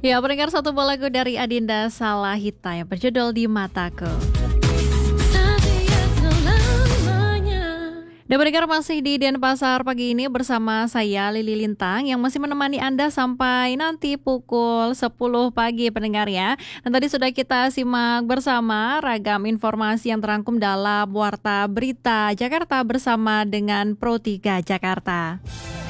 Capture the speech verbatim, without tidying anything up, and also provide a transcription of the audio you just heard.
Ya, pendengar satu buah lagu dari Adinda Salahita yang berjudul Di Mataku. Dan pendengar masih di Denpasar pagi ini bersama saya Lili Lintang yang masih menemani Anda sampai nanti pukul sepuluh pagi pendengar ya. Dan tadi sudah kita simak bersama ragam informasi yang terangkum dalam Warta Berita Jakarta bersama dengan Pro tiga Jakarta.